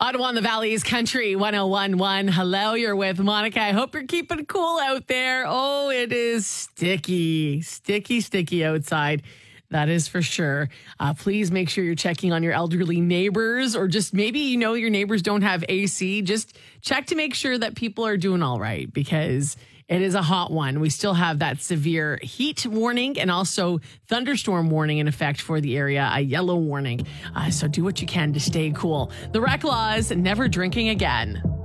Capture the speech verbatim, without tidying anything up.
Ottawa and the Valley's Country one oh one point one. Hello, you're with Monica. I hope you're keeping cool out there. Oh, it is sticky, sticky, sticky outside. That is for sure. Uh, please make sure you're checking on your elderly neighbors, or just maybe you know your neighbors don't have A C. Just check to make sure that people are doing all right, because it is a hot one. We still have that severe heat warning and also thunderstorm warning in effect for the area, a yellow warning. Uh, so do what you can to stay cool. The Rec Laws, never drinking again.